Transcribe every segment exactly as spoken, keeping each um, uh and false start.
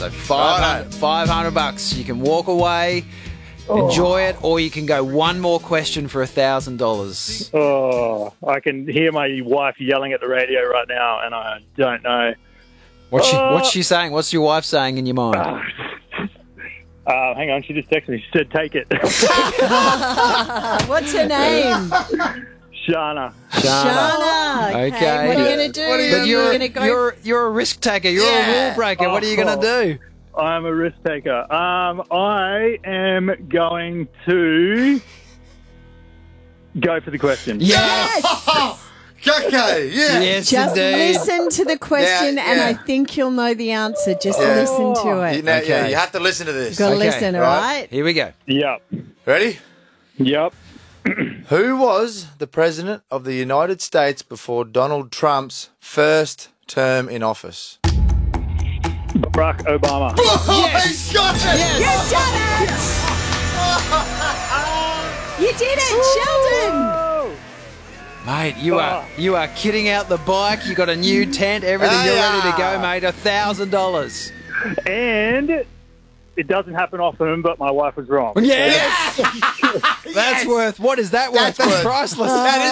So five hundred, five hundred bucks. You can walk away, enjoy it, or you can go one more question for one thousand dollars. Oh, I can hear my wife yelling at the radio right now, and I don't know. What's she, Uh, what's she saying? What's your wife saying in your mind? Uh, hang on, she just texted me. She said, take it. What's her name? Shana. Shana. Okay. Okay. What are you going to do? What are you But gonna you're, gonna go- you're, you're a risk taker. You're Yeah. a rule breaker. What are you going to do? I'm a risk taker. Um, I am going to go for the question. Yes. Okay, yeah. Yes, Just indeed. listen to the question, Yeah, and yeah. I think you'll know the answer. Just Yeah. listen to You, it. know, yeah, Okay. you have to listen to this. Got to Okay, listen, all right. right? Here we go. Yep. Ready? Yep. Who was the president of the United States before Donald Trump's first term in office? Barack Obama. Yes! He got it! You did it! You did it, Sheldon! Mate, you are you are kitting out the bike. You got a new tent, everything. You're ready to go, mate. A thousand dollars. And it doesn't happen often, but my wife was wrong. Yes, that's worth. What is that worth? That's That's, worth- priceless. That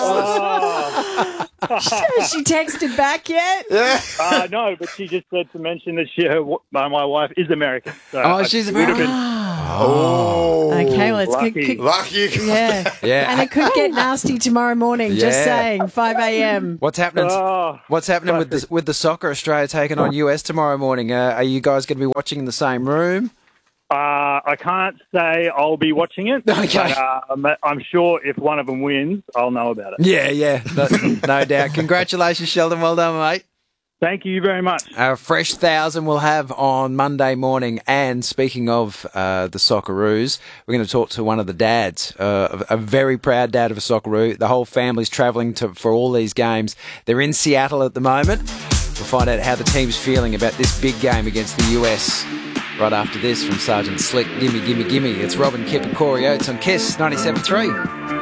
is priceless. Has she texted back yet? Yeah. Uh, no, but she just said to mention that she, her, my, my wife is American. So Oh, I- she's it would have American. been- Oh. Okay, well, it's Lucky. good. good- Lucky. Yeah. Yeah. And it could get nasty tomorrow morning, just Yeah. saying, five a.m. What's happening? Oh, What's happening with the with the soccer? Australia taking on U S tomorrow morning. Uh, are you guys going to be watching in the same room? Uh, I can't say I'll be watching it. Okay. But, uh, I'm, I'm sure if one of them wins, I'll know about it. Yeah, yeah, no, no doubt. Congratulations, Sheldon. Well done, mate. Thank you very much. A fresh thousand we'll have on Monday morning. And speaking of uh, the Socceroos, we're going to talk to one of the dads, uh, a very proud dad of a Socceroo. The whole family's travelling to for all these games. They're in Seattle at the moment. We'll find out how the team's feeling about this big game against the U S right after this from Sergeant Slick. Gimme, gimme, gimme. It's Robin Kipp and Corey Oates on Kiss ninety-seven point three.